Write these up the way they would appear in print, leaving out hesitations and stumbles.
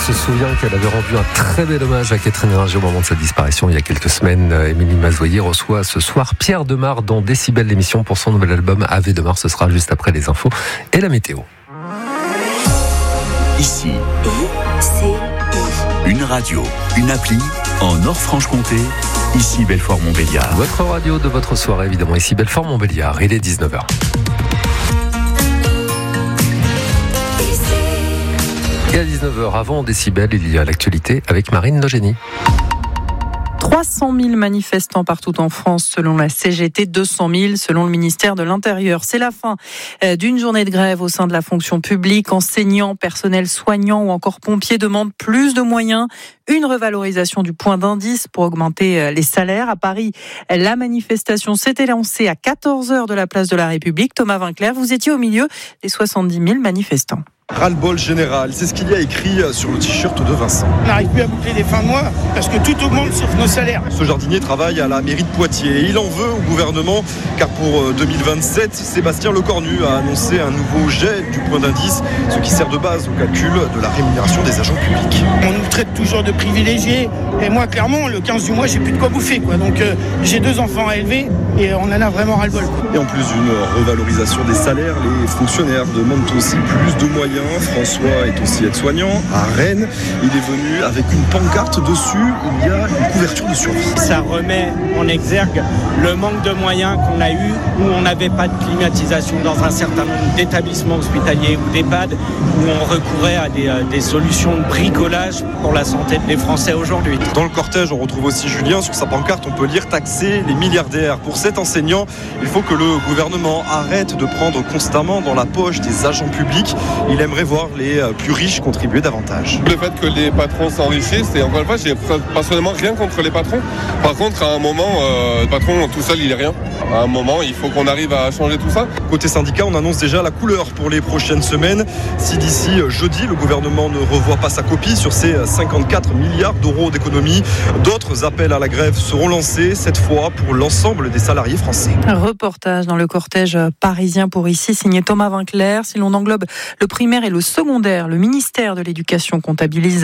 se souvient qu'elle avait rendu un très bel hommage à Catherine Ringer au moment de sa disparition il y a quelques semaines. Émilie Mazoyer reçoit ce soir Pierre Demar dans Décibel, l'émission pour son nouvel album Ave Demar. Ce sera juste après les infos et la météo. Ici, une radio, une appli en Nord-Franche-Comté. Ici Belfort-Montbéliard. Votre radio de votre soirée, évidemment. Ici Belfort-Montbéliard. Il est 19h. Et à 19h, avant Décibel, il y a l'actualité avec Marine Logénie. 300 000 manifestants partout en France selon la CGT, 200 000 selon le ministère de l'Intérieur. C'est la fin d'une journée de grève au sein de la fonction publique. Enseignants, personnel soignant ou encore pompiers demandent plus de moyens, une revalorisation du point d'indice pour augmenter les salaires. À Paris, la manifestation s'était lancée à 14h de la place de la République. Thomas Vinclair, vous étiez au milieu des 70 000 manifestants. Ras-le-bol général, c'est ce qu'il y a écrit sur le t-shirt de Vincent. On n'arrive plus à boucler les fins de mois parce que tout augmente sauf nos salaires. Ce jardinier travaille à la mairie de Poitiers et il en veut au gouvernement car pour 2027, Sébastien Lecornu a annoncé un nouveau jet du point d'indice, ce qui sert de base au calcul de la rémunération des agents publics. On nous traite toujours de privilégiés et moi clairement le 15 du mois j'ai plus de quoi bouffer quoi. Donc j'ai 2 enfants à élever et on en a vraiment ras-le-bol. Et en plus d'une revalorisation des salaires, les fonctionnaires demandent aussi plus de moyens. François est aussi aide-soignant à Rennes. Il est venu avec une pancarte dessus. Il y a une couverture de survie. Ça remet en exergue le manque de moyens qu'on a eu, où on n'avait pas de climatisation dans un certain nombre d'établissements hospitaliers ou d'EHPAD, où on recourait à des solutions de bricolage pour la santé des Français aujourd'hui. Dans le cortège, on retrouve aussi Julien. Sur sa pancarte, on peut lire « Taxer les milliardaires ». Pour cet enseignant, il faut que le gouvernement arrête de prendre constamment dans la poche des agents publics. Il aimerait voir les plus riches contribuer davantage. Le fait que les patrons s'enrichissent, et encore une fois, j'ai personnellement rien contre les patrons. Par contre, à un moment, le patron tout seul, il est rien. À un moment, il faut qu'on arrive à changer tout ça. Côté syndicat, on annonce déjà la couleur pour les prochaines semaines. Si d'ici jeudi, le gouvernement ne revoit pas sa copie sur ces 54 milliards d'euros d'économies, d'autres appels à la grève seront lancés, cette fois pour l'ensemble des salariés français. Reportage dans le cortège parisien pour ici, signé Thomas Vinclair. Si l'on englobe le primaire et le secondaire, le ministère de l'Éducation comptabilise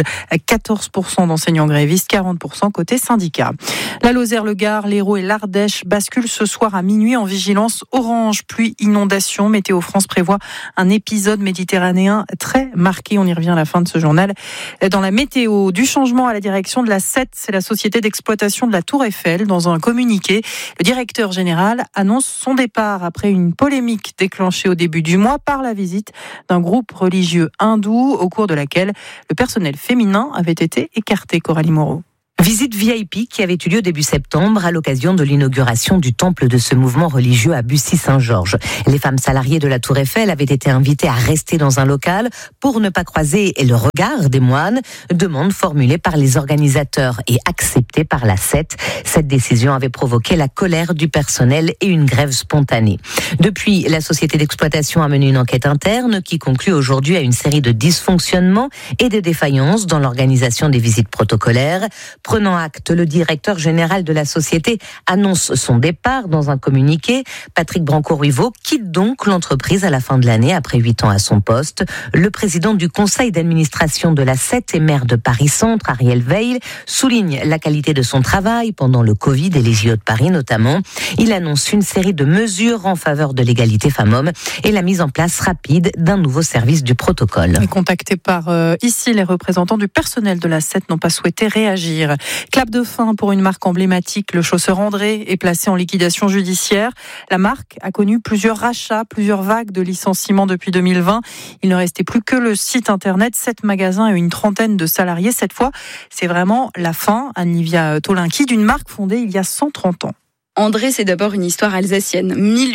14% d'enseignants grévistes, 40% côté syndicat. La Lozère, le Gard, l'Hérault et l'Ardèche basculent ce soir à minuit en vigilance orange, pluie, inondation. Météo France prévoit un épisode méditerranéen très marqué. On y revient à la fin de ce journal. Dans la météo, du changement à la direction de la 7, c'est la société d'exploitation de la Tour Eiffel. Dans un communiqué, le directeur général annonce son départ après une polémique déclenchée au début du mois par la visite d'un groupe religieux hindou au cours de laquelle le personnel féminin avait été écarté. Coralie Moreau. Visite VIP qui avait eu lieu début septembre à l'occasion de l'inauguration du temple de ce mouvement religieux à Bussy-Saint-Georges. Les femmes salariées de la Tour Eiffel avaient été invitées à rester dans un local pour ne pas croiser le regard des moines, demande formulée par les organisateurs et acceptée par la 7. Cette décision avait provoqué la colère du personnel et une grève spontanée. Depuis, la société d'exploitation a mené une enquête interne qui conclut aujourd'hui à une série de dysfonctionnements et de défaillances dans l'organisation des visites protocolaires. Prenant acte, le directeur général de la société annonce son départ dans un communiqué. Patrick Branco-Ruiveau quitte donc l'entreprise à la fin de l'année après 8 ans à son poste. Le président du conseil d'administration de la 7 et maire de Paris-Centre, Ariel Veil, souligne la qualité de son travail pendant le Covid et les JO de Paris notamment. Il annonce une série de mesures en faveur de l'égalité femmes-hommes et la mise en place rapide d'un nouveau service du protocole. Contactés par ici, les représentants du personnel de la 7 n'ont pas souhaité réagir. Clap de fin pour une marque emblématique. Le chausseur André est placé en liquidation judiciaire. La marque a connu plusieurs rachats, plusieurs vagues de licenciements depuis 2020. Il ne restait plus que le site internet, 7 magasins et une trentaine de salariés. Cette fois, c'est vraiment la fin, Anne-Livia Tolinki, d'une marque fondée il y a 130 ans. André, c'est d'abord une histoire alsacienne.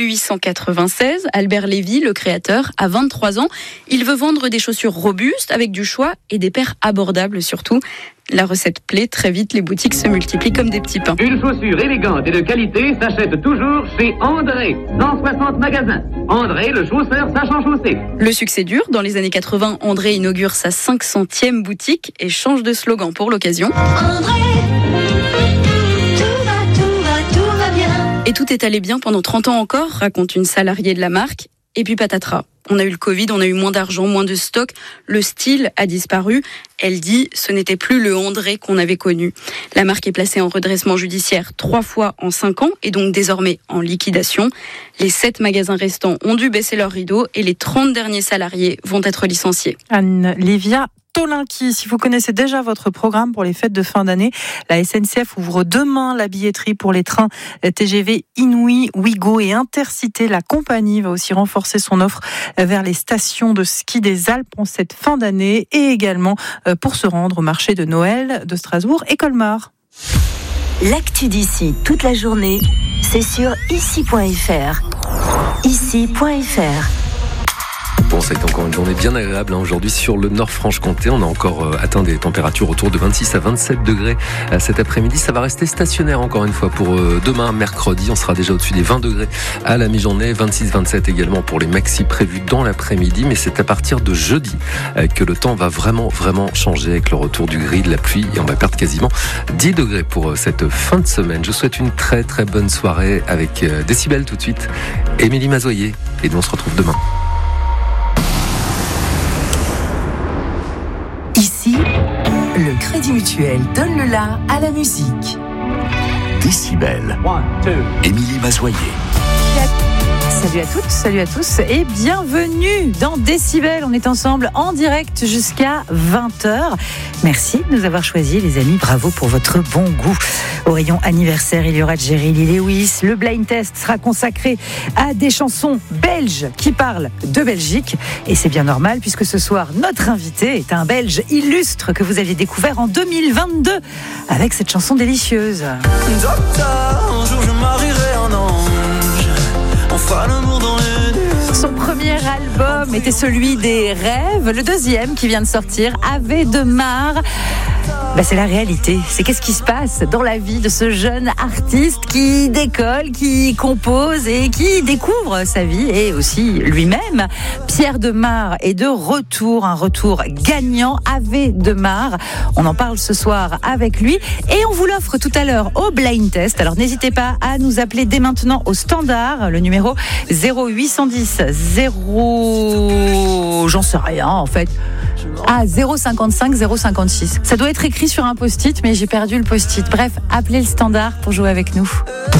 1896, Albert Lévy, le créateur, a 23 ans. Il veut vendre des chaussures robustes avec du choix et des paires abordables surtout. La recette plaît, très vite les boutiques se multiplient comme des petits pains. Une chaussure élégante et de qualité s'achète toujours chez André. 160 magasins. André, le chausseur sachant chausser. Le succès dure. Dans les années 80, André inaugure sa 500e boutique et change de slogan pour l'occasion. André, et tout est allé bien pendant 30 ans encore, raconte une salariée de la marque. Et puis patatras. On a eu le Covid, on a eu moins d'argent, moins de stock, le style a disparu. Elle dit, ce n'était plus le André qu'on avait connu. La marque est placée en redressement judiciaire 3 fois en 5 ans et donc désormais en liquidation. Les 7 magasins restants ont dû baisser leurs rideaux et les 30 derniers salariés vont être licenciés. Anne-Livia Tolinki, si vous connaissez déjà votre programme pour les fêtes de fin d'année, la SNCF ouvre demain la billetterie pour les trains TGV Inouï, Ouigo et Intercité. La compagnie va aussi renforcer son offre vers les stations de ski des Alpes en cette fin d'année et également pour se rendre au marché de Noël de Strasbourg et Colmar. L'actu d'ici toute la journée, c'est sur ici.fr. Ici.fr. Bon, ça a été encore une journée bien agréable aujourd'hui sur le Nord-Franche-Comté. On a encore atteint des températures autour de 26 à 27 degrés cet après-midi. Ça va rester stationnaire encore une fois pour demain, mercredi. On sera déjà au-dessus des 20 degrés à la mi-journée. 26-27 également pour les maxis prévus dans l'après-midi. Mais c'est à partir de jeudi que le temps va vraiment changer avec le retour du gris, de la pluie. Et on va perdre quasiment 10 degrés pour cette fin de semaine. Je vous souhaite une très très bonne soirée avec Décibel tout de suite. Émilie Mazoyer. Et nous on se retrouve demain. Ici, le Crédit Mutuel donne le la à la musique. Décibel. Émilie Mazoyer. Salut à toutes, salut à tous et bienvenue dans Décibel. On est ensemble en direct jusqu'à 20h. Merci de nous avoir choisis les amis, bravo pour votre bon goût. Au rayon anniversaire, il y aura Jerry Lee Lewis. Le blind test sera consacré à des chansons belges qui parlent de Belgique. Et c'est bien normal puisque ce soir, notre invité est un Belge illustre que vous aviez découvert en 2022 avec cette chanson délicieuse. Docteur, un jour je marierai un ange. Enfin l'amour dans les nuits. Son premier album était celui des rêves. Le deuxième qui vient de sortir, Ave de Mar. C'est la réalité. C'est qu'est-ce qui se passe dans la vie de ce jeune artiste qui décolle, qui compose et qui découvre sa vie et aussi lui-même. Pierre de Mar est de retour, un retour gagnant. Ave de Mar. On en parle ce soir avec lui et on vous l'offre tout à l'heure au blind test. Alors n'hésitez pas à nous appeler dès maintenant au standard, le numéro 0810 0, j'en sais rien en fait. 055 056. Ça doit être écrit sur un post-it, mais j'ai perdu le post-it. Bref, appelez le standard pour jouer avec nous.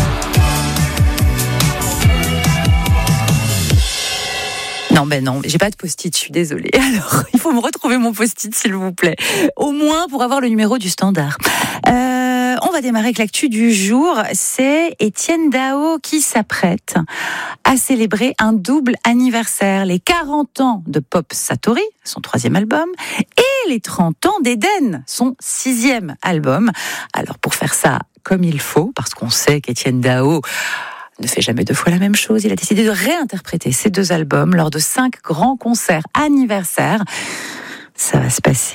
Non, j'ai pas de post-it, je suis désolée. Alors, il faut me retrouver mon post-it, s'il vous plaît. Au moins pour avoir le numéro du standard. On va démarrer avec l'actu du jour. C'est Etienne Dao qui s'apprête à célébrer un double anniversaire. Les 40 ans de Pop Satori, son 3e album, et les 30 ans d'Eden, son 6e album. Alors, pour faire ça comme il faut, parce qu'on sait qu'Etienne Dao ne fait jamais 2 fois la même chose, il a décidé de réinterpréter ces 2 albums lors de 5 grands concerts anniversaires. Ça va se passer